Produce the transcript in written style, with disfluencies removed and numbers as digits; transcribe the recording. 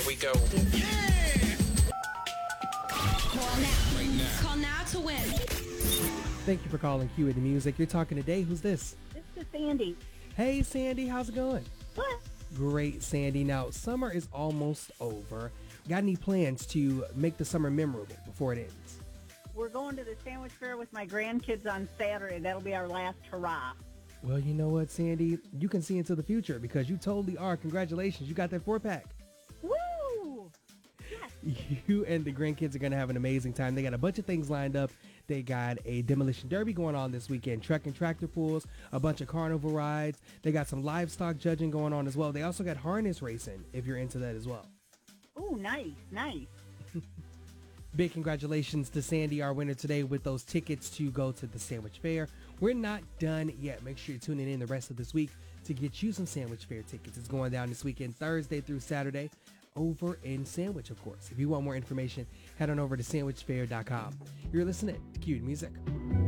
we go. Call now to win. Thank you for calling Q with the Music. You're talking today. Who's this? This is Sandy. Hey, Sandy. How's it going? What? Great, Sandy. Now, summer is almost over. Got any plans to make the summer memorable before it ends? We're going to the Sandwich Fair with my grandkids on Saturday. That'll be our last hurrah. Well, you know what, Sandy? You can see into the future because you totally are. Congratulations. You got that 4-pack. Woo! Yes. You and the grandkids are going to have an amazing time. They got a bunch of things lined up. They got a demolition derby going on this weekend, truck and tractor pulls, a bunch of carnival rides. They got some livestock judging going on as well. They also got harness racing if you're into that as well. Oh, nice, nice. Big congratulations to Sandy, our winner today, with those tickets to go to the Sandwich Fair. We're not done yet. Make sure you're tuning in the rest of this week to get you some Sandwich Fair tickets. It's going down this weekend, Thursday through Saturday, over in Sandwich, of course. If you want more information, head on over to sandwichfair.com. You're listening to Q Music.